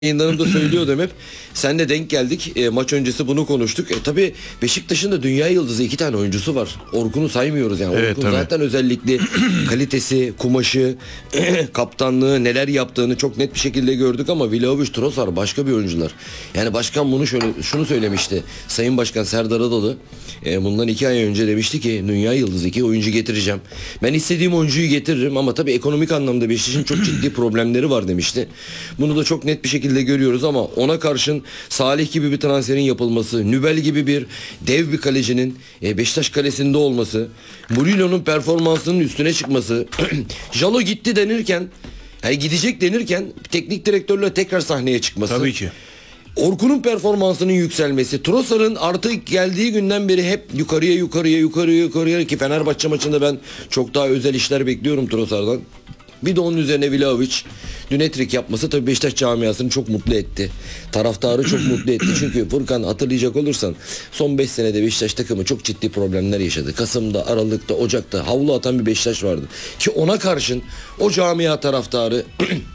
yayınlarımda söylüyordum hep. Sen de denk geldik. Maç öncesi bunu konuştuk. Tabii Beşiktaş'ın da dünya yıldızı 2 tane oyuncusu var. Orkun'u saymıyoruz yani. Evet, Orkun tabii. zaten özellikle kalitesi, kumaşı, kaptanlığı, neler yaptığını çok net bir şekilde gördük ama Vlahovic, Trossard başka bir oyuncular. Yani başkan bunu şunu söylemişti. Sayın Başkan Serdar Adalı bundan 2 ay önce demişti ki dünya yıldızı 2 oyuncu getireceğim. Ben istediğim oyuncuyu getiririm ama tabii ekonomik anlamda Beşiktaş'ın çok ciddi problemleri var demişti. Bunu da çok net bir şekilde görüyoruz ama ona karşın Salih gibi bir transferin yapılması, Nübel gibi bir dev bir kalecinin Beşiktaş kalesinde olması, Mourinho'nun performansının üstüne çıkması, Jalo gitti denirken, yani gidecek denirken teknik direktörle tekrar sahneye çıkması. Tabii ki. Orkun'un performansının yükselmesi, Trossard'ın artık geldiği günden beri hep yukarıya ki Fenerbahçe maçında ben çok daha özel işler bekliyorum Trossard'dan. Bir de onun üzerine Vlahovic dün hat-trick yapması tabii Beşiktaş camiasını çok mutlu etti. Taraftarı çok mutlu etti. Çünkü Furkan hatırlayacak olursan son 5 senede Beşiktaş takımı çok ciddi problemler yaşadı. Kasım'da, Aralık'ta, Ocak'ta havlu atan bir Beşiktaş vardı. Ki ona karşın o camia taraftarı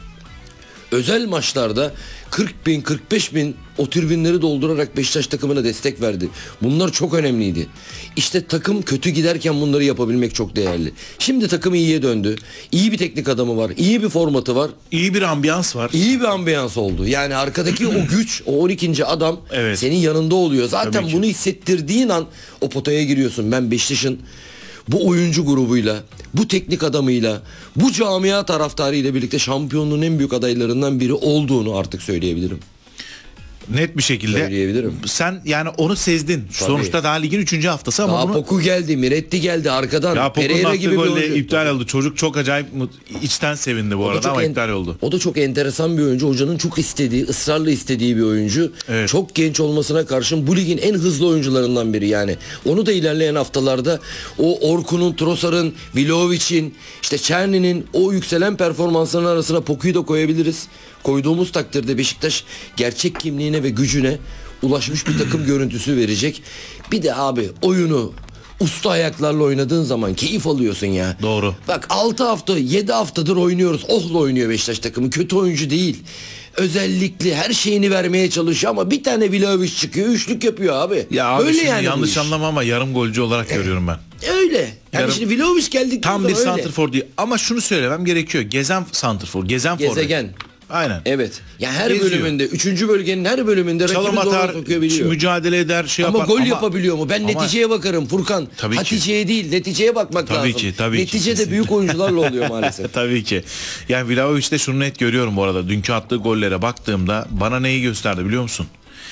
özel maçlarda 40 bin, 45 bin o tribünleri doldurarak Beşiktaş takımına destek verdi. Bunlar çok önemliydi. İşte takım kötü giderken bunları yapabilmek çok değerli. Şimdi takım iyiye döndü. İyi bir teknik adamı var. İyi bir formatı var. İyi bir ambiyans var. İyi bir ambiyans oldu. Yani arkadaki o güç, o 12. adam Evet. senin yanında oluyor. Zaten Tabii ki. bunu hissettirdiğin an o potaya giriyorsun. Ben Beşiktaş'ın bu oyuncu grubuyla, bu teknik adamıyla, bu camia taraftarıyla birlikte şampiyonluğun en büyük adaylarından biri olduğunu artık söyleyebilirim. Net bir şekilde. Söyleyebilirim. Sen yani onu sezdin. Tabii. Sonuçta daha ligin 3. haftası ama Daha bunu... Poku geldi, Miretti geldi arkadan. Ya Poku'nun Pereira attığı gibi bir golle oyuncu. iptal oldu. Çocuk çok acayip içten sevindi bu O da arada çok ama iptal oldu. O da çok enteresan bir oyuncu. Hocanın çok istediği, ısrarla istediği bir oyuncu. Evet. Çok genç olmasına karşın bu ligin en hızlı oyuncularından biri yani. Onu da ilerleyen haftalarda o Orkun'un, Trossard'ın, Vlahovic'in, işte Çerni'nin o yükselen performanslarının arasına Poku'yu da koyabiliriz. Koyduğumuz takdirde Beşiktaş gerçek kimliğine ve gücüne ulaşmış bir takım görüntüsü verecek. Bir de abi oyunu usta ayaklarla oynadığın zaman keyif alıyorsun ya. Doğru. Bak 6 hafta 7 haftadır oynuyoruz. Ohla oynuyor Beşiktaş takımı. Kötü oyuncu değil. Özellikle her şeyini vermeye çalışıyor ama bir tane Vlahovic çıkıyor. Üçlük yapıyor abi. Ya abi öyle şimdi yani yanlış anlama ama yarım golcü olarak görüyorum ben. Öyle. Yani Yarım- şimdi Vlahovic geldik. Tam bir santrfor değil ama şunu söylemem gerekiyor. Gezen santrfor, gezen forvet. Gezegen. Aynen. Evet. Yani her Geziyor. bölümünde, 3. bölgenin her bölümünde Çalım rakibi atar, zorla sokabiliyor. mücadele eder, şey Ama yapar. gol yapabiliyor mu? Ben ama- neticeye bakarım Furkan. Tabii ki. Haticeye değil, neticeye bakmak Tabii lazım. ki, tabii ki, Netice de kesinlikle. büyük oyuncularla oluyor maalesef. Tabii ki. Yani Vlahovic'te şunu net görüyorum bu arada. Dünkü attığı gollere baktığımda bana neyi gösterdi biliyor musun?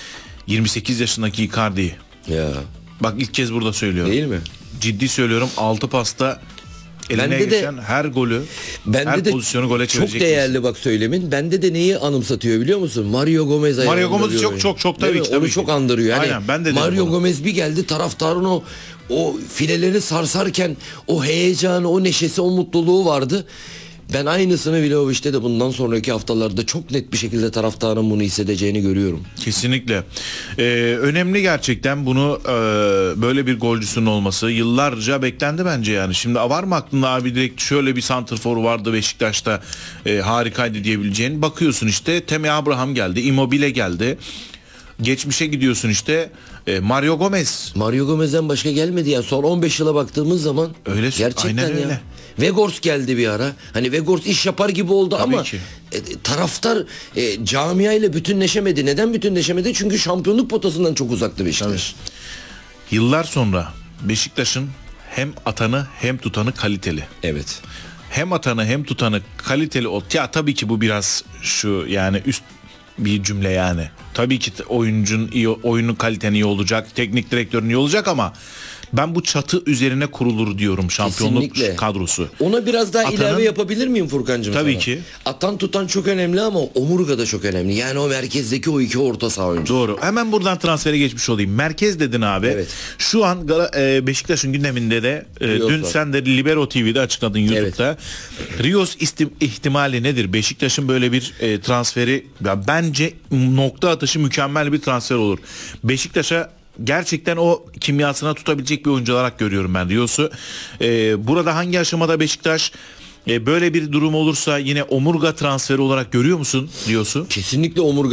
28 yaşındaki Icardi'yi. Ya. Bak ilk kez burada söylüyorum. Değil mi? Ciddi söylüyorum 6 pasta eline Bende de- geçen her golü, her Bende de pozisyonu gole çok çevirecek. değerli bak söylemin. Bende de neyi anımsatıyor biliyor musun? Mario Gomez'i Mario Gomez andırıyor. çok Değil tabii mi? ki, tabii Onu ki. çok andırıyor. Yani Aynen, ben de dedim Mario onu. Gomez bir geldi taraftarın o fileleri sarsarken o heyecanı, o neşesi, o mutluluğu vardı. Ben aynısını Vlahovic'te de bundan sonraki haftalarda çok net bir şekilde taraftarın bunu hissedeceğini görüyorum. Kesinlikle. Önemli gerçekten bunu böyle bir golcüsünün olması. Yıllarca beklendi bence yani. Şimdi var mı aklında abi direkt şöyle bir santrfor vardı Beşiktaş'ta harikaydı diyebileceğin. Bakıyorsun işte Temi Abraham geldi. Immobile geldi. Geçmişe gidiyorsun işte Mario Gomez. Mario Gomez'den başka gelmedi ya. Son 15 yıla baktığımız zaman Öyle, gerçekten aynen ya. öyle. Vegors geldi bir ara. Hani Vegors iş yapar gibi oldu Tabii ama ki. taraftar camia ile bütünleşemedi. Neden bütünleşemedi? Çünkü şampiyonluk potasından çok uzaktı Beşiktaş. Yıllar sonra Beşiktaş'ın hem atanı hem tutanı kaliteli. Evet. Hem atanı hem tutanı kaliteli ya tabii ki bu biraz şu yani üst bir cümle yani. Tabii ki oyuncun iyi, oyunun kaliten iyi olacak, teknik direktörün iyi olacak ama ben bu çatı üzerine kurulur diyorum şampiyonluk Kesinlikle. kadrosu. Ona biraz daha Atanın- ilave yapabilir miyim Furkancığım? Tabii sana? ki. Atan tutan çok önemli ama omurga da çok önemli. Yani o merkezdeki o iki orta saha oyuncu. Doğru. Hemen buradan transfere geçmiş olayım. Merkez dedin abi. Evet. Şu an Beşiktaş'ın gündeminde de Rios dün var. sen de Libero TV'de açıkladın YouTube'da. Rios ihtimali nedir? Beşiktaş'ın böyle bir transferi ya bence nokta atışı mükemmel bir transfer olur. Beşiktaş'a gerçekten o kimyasına tutabilecek bir oyuncu olarak görüyorum ben Rios'u. Burada hangi aşamada Beşiktaş Böyle bir durum olursa yine omurga transferi olarak görüyor musun diyorsun? Kesinlikle omurga